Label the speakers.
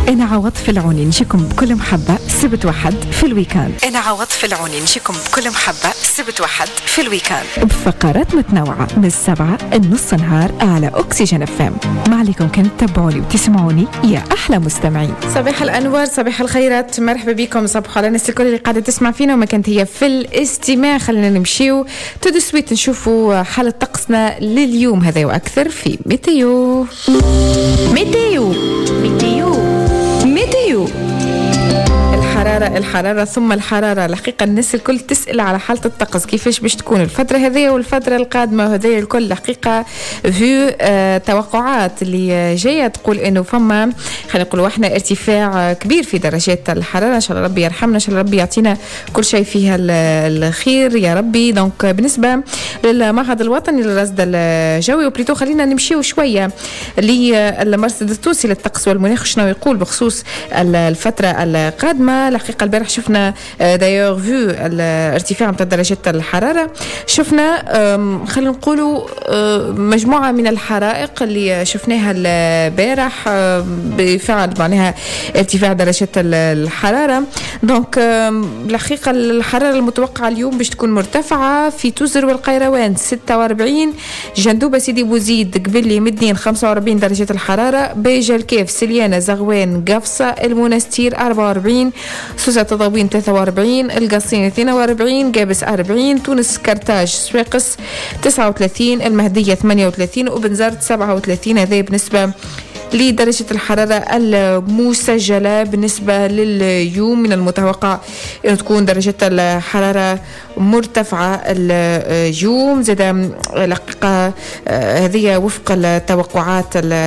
Speaker 1: أنا عواطف العوني نجيكم بكل محبة سبت واحد في الويكاند. أنا عواطف العوني نجيكم بكل محبة سبت واحد في الويكاند بفقرات متنوعة من 7 لنص نهار على أكسجين FM. ما عليكم كان تتابعوني وتسمعوني يا أحلى مستمعين.
Speaker 2: صباح الأنوار، صباح الخيرات، مرحبا بكم، صباح على الناس الكل اللي قاعدة تسمع فينا وما كانت هي في الاستماع. خلينا نمشيو تودو سويت نشوفوا حالة طقسنا لليوم هذا وأكثر في ميتيو. الحرارة ثم الحرارة. الحقيقة الناس الكل تسأل على حالة الطقس كيفاش باش تكون الفترة هذه والفترة القادمة. هذه الكل حقيقة في توقعات اللي جاية تقول إنه فما خلينا نقول احنا ارتفاع كبير في درجات الحرارة. إن شاء الله ربي يرحمنا، إن شاء الله ربي يعطينا كل شيء فيها الخير يا ربي. دونك بالنسبة للمعهد الوطني للرصد الجوي وبليتو خلينا نمشيو شوية للمرصد التونسي للطقس والمناخ شنو يقول بخصوص الفترة القادمة. الحقيقة البارح شفنا دايوغ فيو الارتفاع متاع درجات الحرارة. شفنا خلينا نقولوا مجموعة من الحرائق اللي شفناها البارح بفعل معناها ارتفاع درجات الحرارة. دونك الحقيقة الحرارة المتوقعة اليوم باش تكون مرتفعة في توزر والقيروان 46، جندوبة سيدي بوزيد قبلي مدين 45 درجة الحرارة، بيجا الكيف سليانة زغوان قفصة المنستير 44، سوسة تضاوين 43، القصين 42، قابس 40، تونس كرتاج سويقس 39، المهدية 38 وبنزرت 37. هذا بالنسبة لدرجة الحرارة المسجلة. بالنسبة لليوم من المتوقع أن تكون درجة الحرارة مرتفعة اليوم زاد. الحقيقة هذه وفق التوقعات